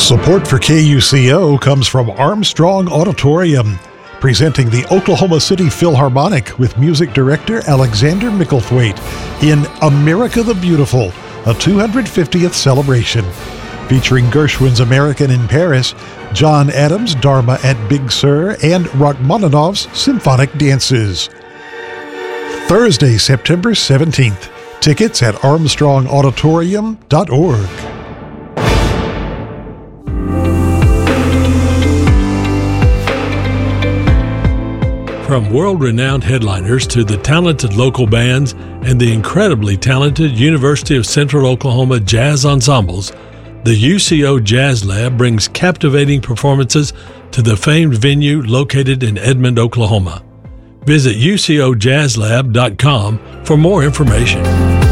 Support for KUCO comes from Armstrong Auditorium, presenting the Oklahoma City Philharmonic with music director Alexander Micklethwaite in America the Beautiful, a 250th celebration. Featuring Gershwin's American in Paris, John Adams' Dharma at Big Sur, and Rachmaninoff's Symphonic Dances. Thursday, September 17th. Tickets at armstrongauditorium.org. From world-renowned headliners to the talented local bands and the incredibly talented University of Central Oklahoma jazz ensembles, the UCO Jazz Lab brings captivating performances to the famed venue located in Edmond, Oklahoma. Visit ucojazzlab.com for more information.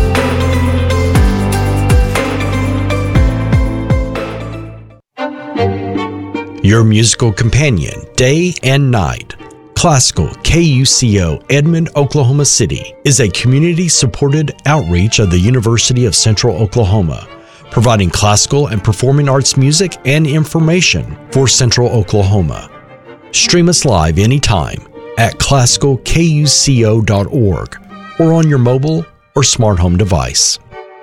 Your musical companion, day and night. Classical KUCO Edmond, Oklahoma City is a community-supported outreach of the University of Central Oklahoma, providing classical and performing arts music and information for Central Oklahoma. Stream us live anytime at classicalkuco.org or on your mobile or smart home device.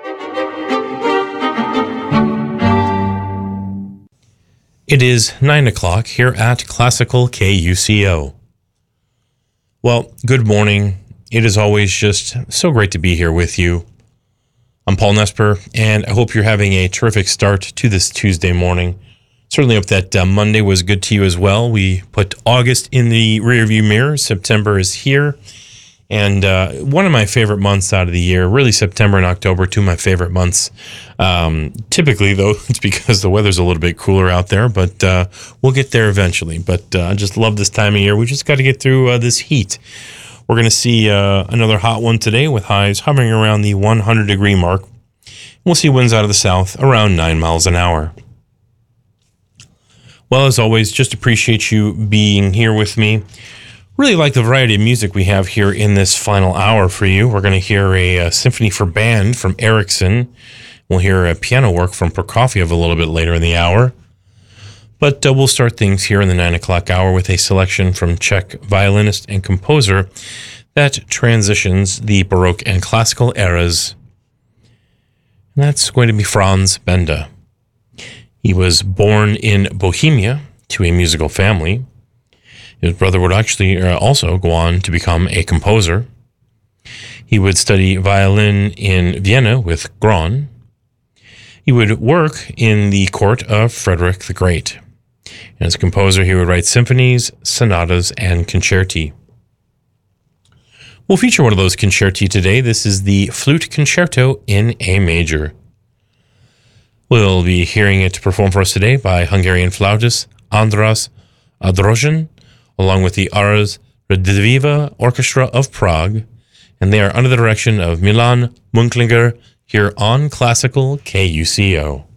It is 9 o'clock here at Classical KUCO. Well, good morning. It is always just so great to be here with you. I'm Paul Nesper, and I hope you're having a terrific start to this Tuesday morning. Certainly hope that Monday was good to you as well. We put August in the rearview mirror. September is here. And one of my favorite months out of the year, really September and October, two of my favorite months. Typically, though, it's because the weather's a little bit cooler out there, but we'll get there eventually. But I just love this time of year. We just got to get through this heat. We're going to see another hot one today with highs hovering around the 100-degree mark. We'll see winds out of the south around 9 miles an hour. Well, as always, just appreciate you being here with me. Really like the variety of music we have here in this final hour for you. We're going to hear a symphony for band from Erickson. We'll hear a piano work from Prokofiev a little bit later in the hour. But we'll start things here in the 9 o'clock hour with a selection from Czech violinist and composer that transitions the Baroque and classical eras. And that's going to be Franz Benda. He was born in Bohemia to a musical family. His brother would actually also go on to become a composer. He would study violin in Vienna with Graun. He would work in the court of Frederick the Great. And as a composer, he would write symphonies, sonatas, and concerti. We'll feature one of those concerti today. This is the Flute Concerto in A major. We'll be hearing it performed for us today by Hungarian flautist András Adrozsán, along with the Ars Rediviva Orchestra of Prague, and they are under the direction of Milan Munklinger here on Classical KUCO.